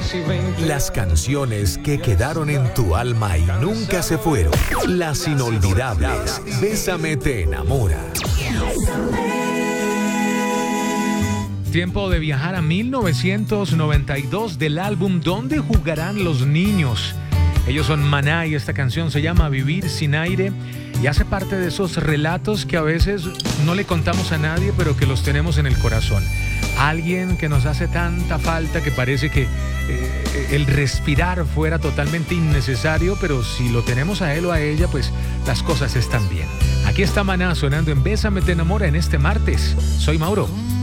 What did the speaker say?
Las canciones que quedaron en tu alma y nunca se fueron. Las inolvidables. Bésame te enamora. Tiempo de viajar a 1992 del álbum ¿Dónde jugarán los niños? Ellos son Maná y esta canción se llama Vivir sin aire y hace parte de esos relatos que a veces no le contamos a nadie, pero que los tenemos en el corazón. Alguien que nos hace tanta falta que parece que el respirar fuera totalmente innecesario, pero si lo tenemos a él o a ella, pues las cosas están bien. Aquí está Maná sonando en Bésame te enamora en este martes. Soy Mauro.